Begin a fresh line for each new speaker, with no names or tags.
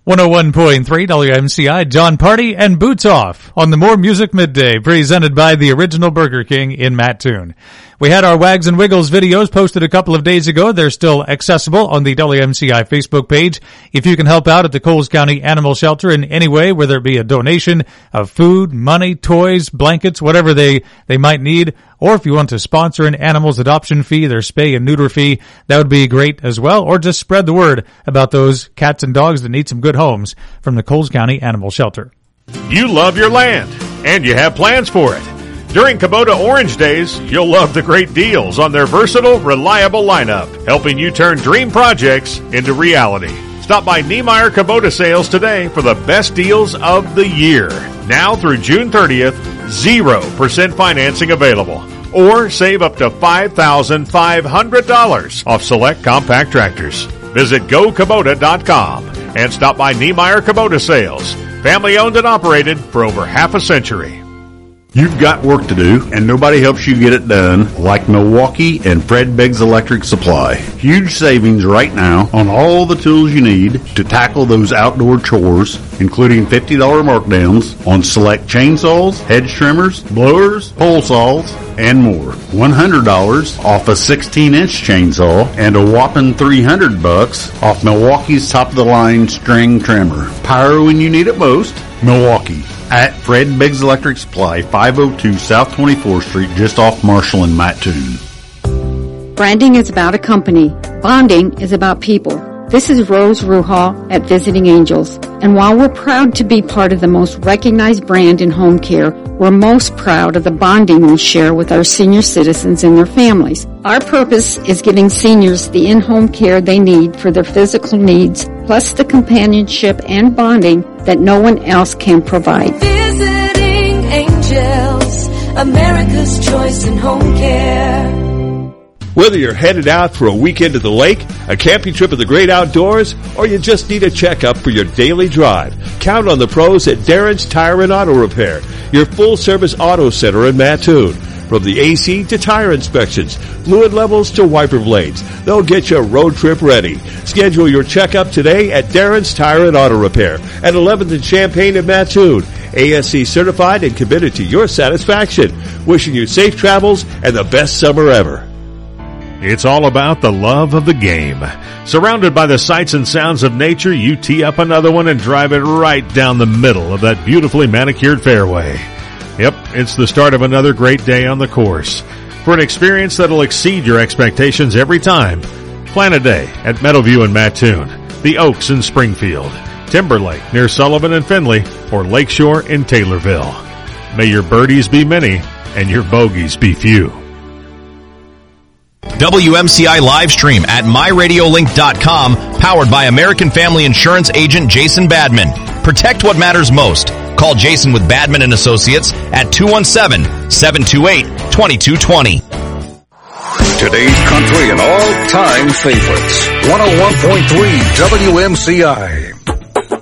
101.3 WMCI, John Party and Boots Off on the More Music Midday, presented by the original Burger King in Mattoon. We had our Wags and Wiggles videos posted a couple of days ago. They're still accessible on the WMCI Facebook page. If you can help out at the Coles County Animal Shelter in any way, whether it be a donation of food, money, toys, blankets, whatever they might need, or if you want to sponsor an animal's adoption fee, their spay and neuter fee, that would be great as well. Or just spread the word about those cats and dogs that need some good homes from the Coles County Animal Shelter.
You love your land, and you have plans for it. During Kubota Orange Days, you'll love the great deals on their versatile, reliable lineup, helping you turn dream projects into reality. Stop by Niemeyer Kubota Sales today for the best deals of the year. Now through June 30th, 0% financing available. Or save up to $5,500 off select compact tractors. Visit GoKubota.com and stop by Niemeyer Kubota Sales. Family owned and operated for over half a century.
You've got work to do, and nobody helps you get it done like Milwaukee and Fred Biggs Electric Supply. Huge savings right now on all the tools you need to tackle those outdoor chores, including $50 markdowns on select chainsaws, hedge trimmers, blowers, pole saws, and more. $100 off a 16-inch chainsaw and a whopping $300 off Milwaukee's top-of-the-line string trimmer. Power when you need it most. Milwaukee. At Fred Biggs Electric Supply, 502 South 24th Street, just off Marshall and Mattoon.
Branding is about a company. Bonding is about people. This is Rose Ruhal at Visiting Angels. And while we're proud to be part of the most recognized brand in home care, we're most proud of the bonding we share with our senior citizens and their families. Our purpose is giving seniors the in-home care they need for their physical needs, plus the companionship and bonding that no one else can provide.
Visiting Angels, America's choice in home care.
Whether you're headed out for a weekend to the lake, a camping trip in the great outdoors, or you just need a checkup for your daily drive, count on the pros at Darren's Tire and Auto Repair, your full-service auto center in Mattoon. From the AC to tire inspections, fluid levels to wiper blades, they'll get you road trip ready. Schedule your checkup today at Darren's Tire and Auto Repair at 11th and Champaign in Mattoon. ASC certified and committed to your satisfaction. Wishing you safe travels and the best summer ever.
It's all about the love of the game. Surrounded by the sights and sounds of nature, you tee up another one and drive it right down the middle of that beautifully manicured fairway. Yep, it's the start of another great day on the course. For an experience that'll exceed your expectations every time, plan a day at Meadowview in Mattoon, the Oaks in Springfield, Timberlake near Sullivan and Findlay, or Lakeshore in Taylorville. May your birdies be many and your bogeys be few.
WMCI live stream at myradiolink.com, powered by American Family Insurance agent Jason Badman. Protect what matters most. Call Jason with Badman & Associates at 217-728-2220.
Today's country and all-time favorites. 101.3 WMCI.